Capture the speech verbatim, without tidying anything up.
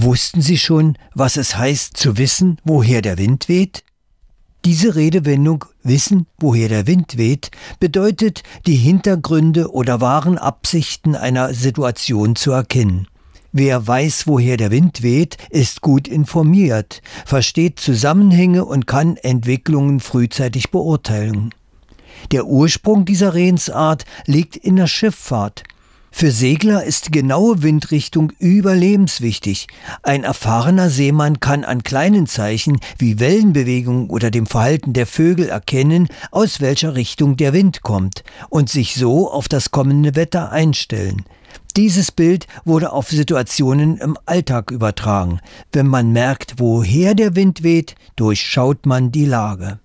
Wussten Sie schon, was es heißt, zu wissen, woher der Wind weht? Diese Redewendung »wissen, woher der Wind weht« bedeutet, die Hintergründe oder wahren Absichten einer Situation zu erkennen. Wer weiß, woher der Wind weht, ist gut informiert, versteht Zusammenhänge und kann Entwicklungen frühzeitig beurteilen. Der Ursprung dieser Redensart liegt in der Schifffahrt. Für Segler ist die genaue Windrichtung überlebenswichtig. Ein erfahrener Seemann kann an kleinen Zeichen wie Wellenbewegungen oder dem Verhalten der Vögel erkennen, aus welcher Richtung der Wind kommt und sich so auf das kommende Wetter einstellen. Dieses Bild wurde auf Situationen im Alltag übertragen. Wenn man merkt, woher der Wind weht, durchschaut man die Lage.